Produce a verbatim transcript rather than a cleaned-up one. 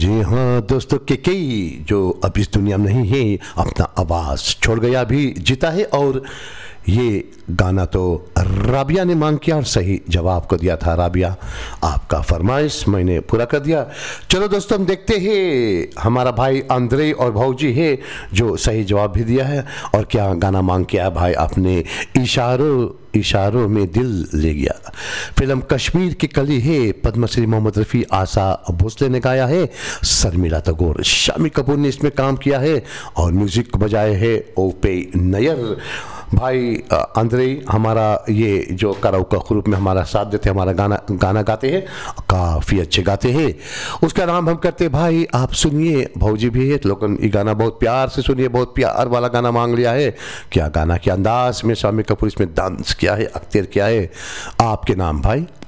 जी हाँ दोस्तों, केकेई जो अब इस दुनिया में नहीं है अपना आवाज़ छोड़ गया भी जीता है। और ये गाना तो राबिया ने मांग किया और सही जवाब को दिया था राबिया। आपका फरमाइश मैंने पूरा कर दिया। चलो दोस्तों, हम देखते हैं हमारा भाई अंद्रे और भाऊजी है जो सही जवाब भी दिया है। और क्या गाना मांग किया भाई आपने? इशारों इशारों में दिल ले गया। फिल्म कश्मीर की कली है, पद्मश्री मोहम्मद रफ़ी, आशा भोसले ने गाया है, शर्मिला टैगोर, शामी कपूर ने इसमें काम किया है और म्यूजिक बजाए है ओपे नयर। भाई अंद्रे हमारा ये जो कराओके ग्रुप में हमारा साथ देते, हमारा गाना गाना गाते हैं, काफ़ी अच्छे गाते हैं। उसका नाम हम करते भाई, आप सुनिए, भौजी भी है लेकिन ये गाना बहुत प्यार से सुनिए, बहुत प्यार वाला गाना मांग लिया है। क्या गाना के अंदाज में शामी कपूर इसमें डांस किया है, अख्तर किया है। आपके नाम भाई?